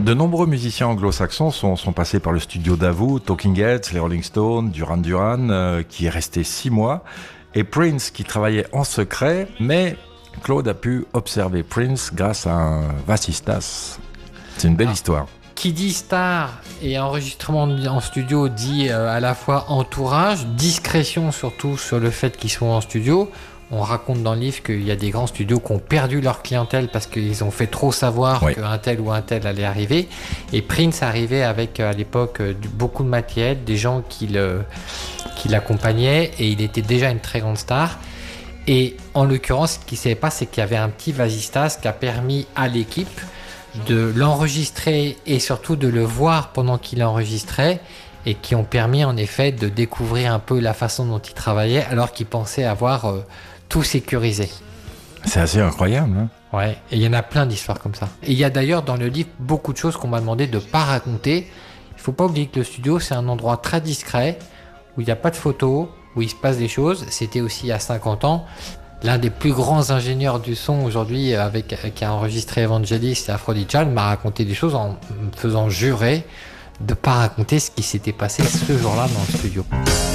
De nombreux musiciens anglo-saxons sont passés par le studio Davout, Talking Heads, les Rolling Stones, Duran Duran, qui est resté 6 mois, et Prince qui travaillait en secret, mais Claude a pu observer Prince grâce à un vasistas. C'est une belle histoire. Qui dit star et enregistrement en studio dit à la fois entourage, discrétion surtout sur le fait qu'ils sont en studio. On raconte dans le livre qu'il y a des grands studios qui ont perdu leur clientèle parce qu'ils ont fait trop savoir qu'un tel ou un tel allait arriver. Et Prince arrivait avec à l'époque beaucoup de matériel, des gens qui l'accompagnaient, et il était déjà une très grande star. Et en l'occurrence, ce qui s'est passé, c'est qu'il y avait un petit vasistas qui a permis à l'équipe de l'enregistrer et surtout de le voir pendant qu'il enregistrait, et qui ont permis en effet de découvrir un peu la façon dont il travaillait alors qu'il pensait avoir tout sécurisé. C'est assez incroyable, hein? Ouais, et il y en a plein d'histoires comme ça. Et il y a d'ailleurs dans le livre beaucoup de choses qu'on m'a demandé de ne pas raconter. Il ne faut pas oublier que le studio, c'est un endroit très discret, où il n'y a pas de photos, où il se passe des choses. C'était aussi il y a 50 ans. L'un des plus grands ingénieurs du son aujourd'hui qui a enregistré Evangelis et Aphrodite Child m'a raconté des choses en me faisant jurer de ne pas raconter ce qui s'était passé ce jour-là dans le studio.